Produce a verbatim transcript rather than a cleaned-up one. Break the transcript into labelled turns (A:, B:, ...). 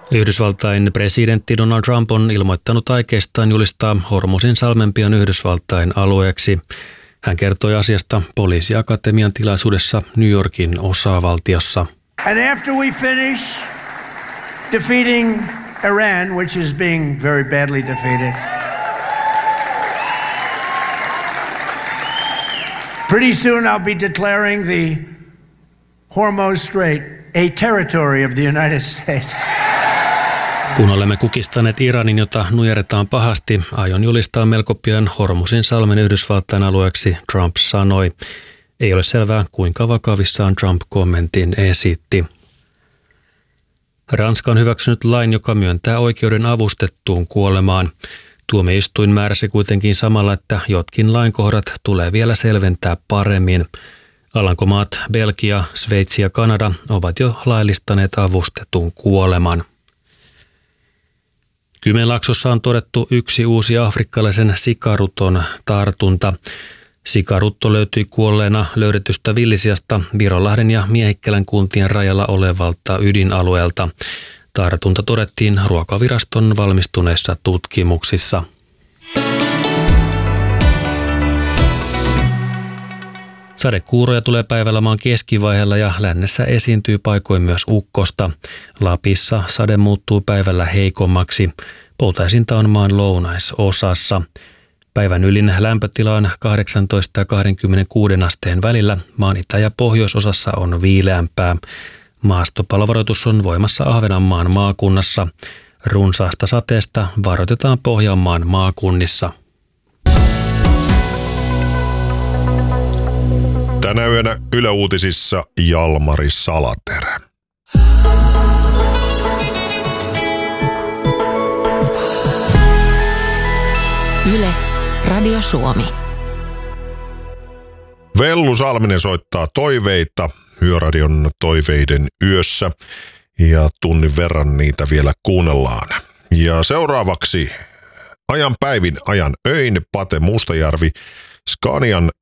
A: Yhdysvaltain presidentti Donald Trump on ilmoittanut aikeistaan julistaa Hormuzin salmen pian Yhdysvaltain alueeksi. Hän kertoi asiasta poliisiakatemian tilaisuudessa New Yorkin osavaltiossa.
B: And after we finish defeating Iran, which is being very badly defeated, pretty soon I'll be declaring the Hormuz Strait a territory of the United States.
A: Kun olemme kukistaneet Iranin, jota nujerretaan pahasti, aion julistaa melko pian Hormuzin salmen Yhdysvaltain alueeksi, Trump sanoi. Ei ole selvää, kuinka vakavissaan Trump kommentin esitti. Ranska on hyväksynyt lain, joka myöntää oikeuden avustettuun kuolemaan. Tuomioistuin määräsi kuitenkin samalla, että jotkin lainkohdat tulee vielä selventää paremmin. Alankomaat, Belgia, Sveitsi ja Kanada ovat jo laillistaneet avustetun kuoleman. Kymenlaaksossa on todettu yksi uusi afrikkalaisen sikaruton tartunta. Sikarutto löytyi kuolleena löydetystä Villisiasta Vironlahden ja Miehikkälän kuntien rajalla olevalta ydinalueelta. Tartunta todettiin Ruokaviraston valmistuneissa tutkimuksissa. Sadekuuroja tulee päivällä maan keskivaiheella ja lännessä esiintyy paikoin myös ukkosta. Lapissa sade muuttuu päivällä heikommaksi. Poutaisinta on maan lounaisosassa. Päivän ylin lämpötila on kahdeksantoista ja kaksikymmentäkuusi asteen välillä. Maan itä- ja pohjoisosassa on viileämpää. Maastopalovaroitus on voimassa Ahvenanmaan maakunnassa. Runsaasta sateesta varoitetaan Pohjanmaan maakunnissa.
C: Tänä yönä Yle Uutisissa Jalmari Salaterä.
D: Yle, Radio Suomi.
C: Vellu Salminen soittaa toiveita Yöradion toiveiden yössä ja tunnin verran niitä vielä kuunnellaan. Ja seuraavaksi ajan päivin ajan öin Pate Mustajärvi Scanian